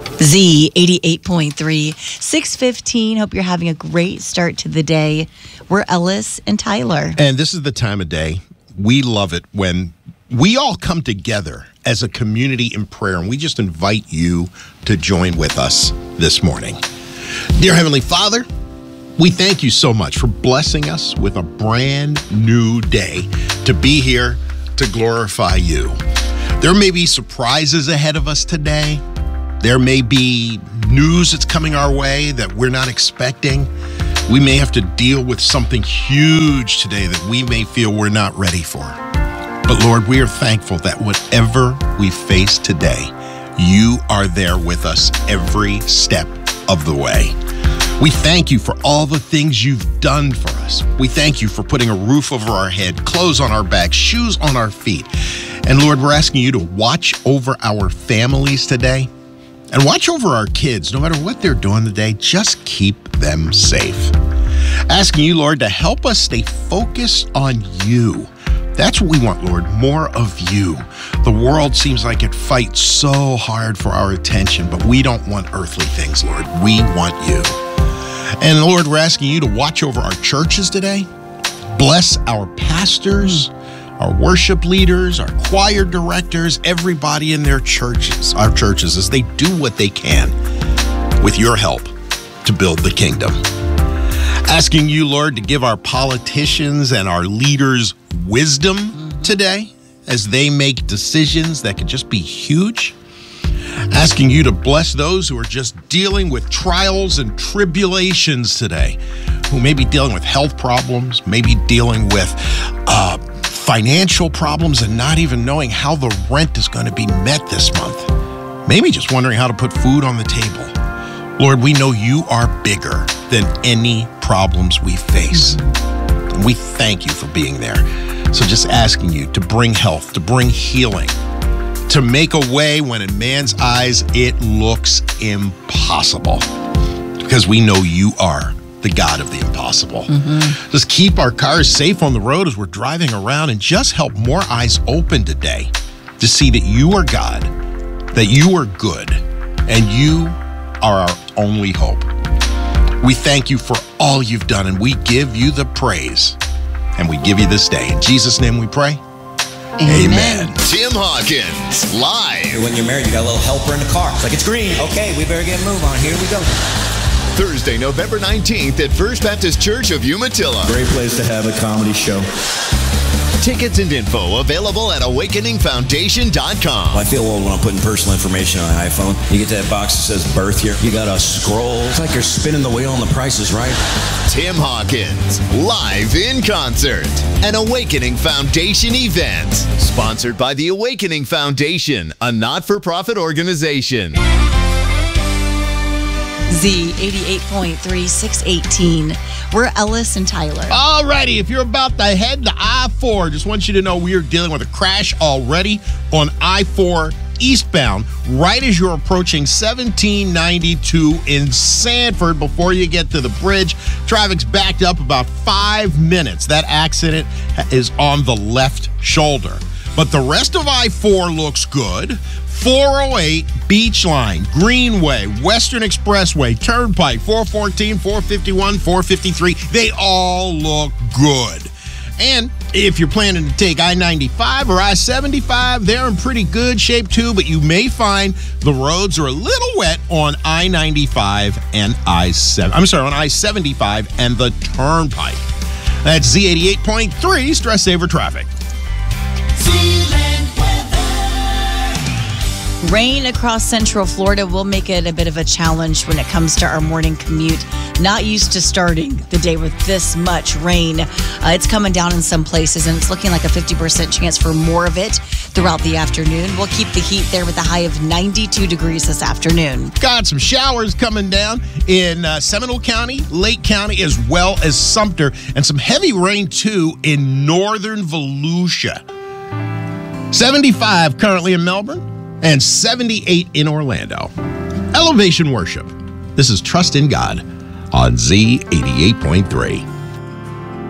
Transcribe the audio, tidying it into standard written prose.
Z 88.3, 6:15. Hope you're having a great start to the day. We're Ellis and Tyler. And this is the time of day. We love it when we all come together as a community in prayer, and we just invite you to join with us this morning. Dear Heavenly Father, we thank you so much for blessing us with a brand new day to be here to glorify you. There may be surprises ahead of us today. There may be news that's coming our way that we're not expecting. We may have to deal with something huge today that we may feel we're not ready for. But Lord, we are thankful that whatever we face today, you are there with us every step of the way. We thank you for all the things you've done for us. We thank you for putting a roof over our head, clothes on our back, shoes on our feet. And Lord, we're asking you to watch over our families today. And watch over our kids, no matter what they're doing today, just keep them safe. Asking you, Lord, to help us stay focused on you. That's what we want, Lord, more of you. The world seems like it fights so hard for our attention, but we don't want earthly things, Lord. We want you. And Lord, we're asking you to watch over our churches today. Bless our pastors, our worship leaders, our choir directors, everybody in their churches, our churches, as they do what they can with your help to build the kingdom. Asking you, Lord, to give our politicians and our leaders wisdom today as they make decisions that could just be huge. Asking you to bless those who are just dealing with trials and tribulations today, who may be dealing with health problems, maybe dealing with financial problems and not even knowing how the rent is going to be met this month. Maybe just wondering how to put food on the table. Lord, we know you are bigger than any problems we face. And we thank you for being there. So just asking you to bring health, to bring healing, to make a way when in man's eyes it looks impossible. Because we know you are the God of the impossible. Just keep our cars safe on the road as we're driving around, and just help more eyes open today to see that you are God, that you are good, and you are our only hope. We thank you for all you've done, and we give you the praise, and we give you this day. In Jesus' name we pray. Amen. Tim Hawkins, live. When you're married, you got a little helper in the car. It's like, it's green. Okay, we better get a move on. Here we go. Thursday, November 19th at First Baptist Church of Umatilla. Great place to have a comedy show. Tickets and info available at awakeningfoundation.com. I feel old when I'm putting personal information on an iPhone. You get that box that says birth here. You got to scroll. It's like you're spinning the wheel and the price is right. Tim Hawkins, live in concert. An Awakening Foundation event. Sponsored by the Awakening Foundation, a not-for-profit organization. Z 88.3, 618. We're Ellis and Tyler. Alrighty, if you're about to head to I-4, just want you to know we are dealing with a crash already on I-4 eastbound, right as you're approaching 1792 in Sanford. Before you get to the bridge, traffic's backed up about 5 minutes. That accident is on the left shoulder. But the rest of I-4 looks good. 408, Beach Line, Greenway, Western Expressway, Turnpike, 414, 451, 453, they all look good. And if you're planning to take I-95 or I-75, they're in pretty good shape too, but you may find the roads are a little wet on I-95 and on I-75 and the Turnpike. That's Z88.3 Stress Saver Traffic. Rain across Central Florida will make it a bit of a challenge when it comes to our morning commute. Not used to starting the day with this much rain. It's coming down in some places, and it's looking like a 50% chance for more of it throughout the afternoon. We'll keep the heat there with a high of 92 degrees this afternoon. Got some showers coming down in Seminole County, Lake County, as well as Sumter, and some heavy rain too in northern Volusia. 75 currently in Melbourne and 78 in Orlando. Elevation Worship. This is Trust in God on Z88.3.